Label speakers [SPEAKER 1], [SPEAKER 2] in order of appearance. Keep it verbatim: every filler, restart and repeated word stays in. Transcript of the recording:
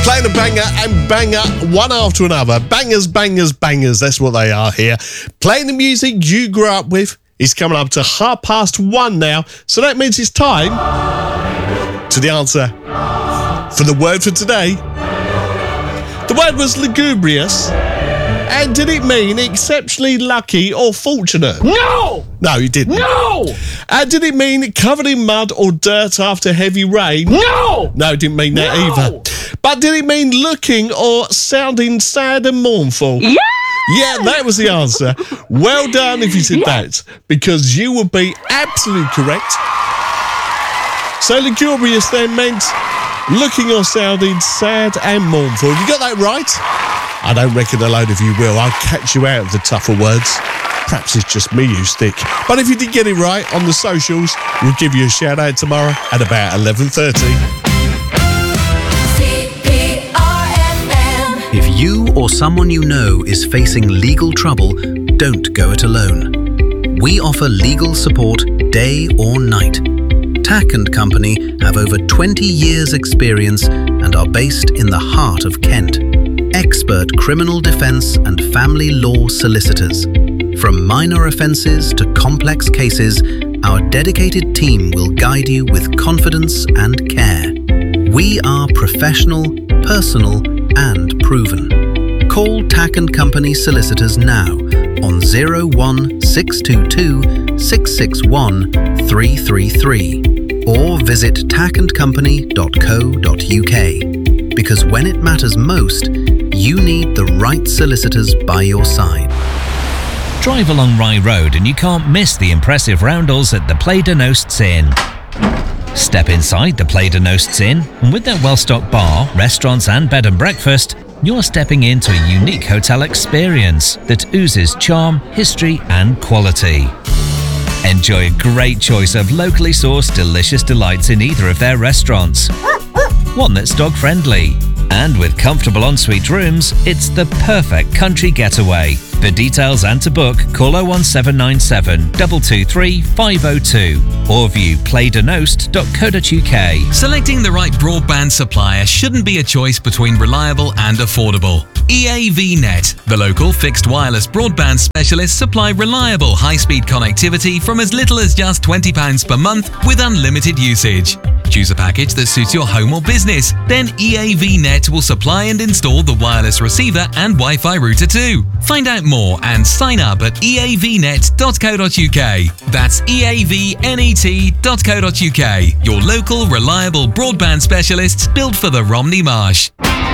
[SPEAKER 1] Playing a banger and banger one after another. Bangers, bangers, bangers. That's what they are here. Playing the music you grew up with is coming up to half past one now. So that means it's time to the answer for the word for today. The word was lugubrious. And did it mean exceptionally lucky or fortunate?
[SPEAKER 2] No!
[SPEAKER 1] No, it didn't.
[SPEAKER 2] No!
[SPEAKER 1] And did it mean covered in mud or dirt after heavy rain?
[SPEAKER 2] No!
[SPEAKER 1] No, it didn't mean that
[SPEAKER 2] No!
[SPEAKER 1] either. But did it mean looking or sounding sad and mournful?
[SPEAKER 2] Yeah!
[SPEAKER 1] Yeah, that was the answer. Well done if you said
[SPEAKER 2] Yeah.
[SPEAKER 1] that, because you would be absolutely correct. So lugubrious then meant looking or sounding sad and mournful. You got that right? I don't reckon a load of you will. I'll catch you out of the tougher words. Perhaps it's just me you stick. But if you did get it right on the socials, we'll give you a shout out tomorrow at about eleven thirty.
[SPEAKER 3] If you or someone you know is facing legal trouble, don't go it alone. We offer legal support day or night. Tack and Company have over twenty years experience and are based in the heart of Kent. Expert criminal defence and family law solicitors. From minor offences to complex cases, our dedicated team will guide you with confidence and care. We are professional, personal and proven. Call Tack and Company Solicitors now on zero one six two two six six one three three three or visit tack and company dot co dot u k. Because when it matters most, you need the right solicitors by your side.
[SPEAKER 4] Drive along Rye Road and you can't miss the impressive roundels at the Play de Nosts Inn. Step inside the Play de Nosts Inn, and with their well-stocked bar, restaurants and bed and breakfast, you're stepping into a unique hotel experience that oozes charm, history and quality. Enjoy a great choice of locally sourced delicious delights in either of their restaurants. One that's dog-friendly. And with comfortable ensuite rooms, it's the perfect country getaway. For details and to book, call oh one seven nine seven, two two three, five oh two or view play de nost dot co dot u k.
[SPEAKER 5] Selecting the right broadband supplier shouldn't be a choice between reliable and affordable. E A V Net, the local fixed wireless broadband specialists, supply reliable high-speed connectivity from as little as just twenty pounds per month with unlimited usage. Choose a package that suits your home or business. Then E A V Net will supply and install the wireless receiver and Wi-Fi router too. Find out more and sign up at e a v net dot co dot u k. That's e a v net dot co dot u k. Your local reliable broadband specialists built for the Romney Marsh.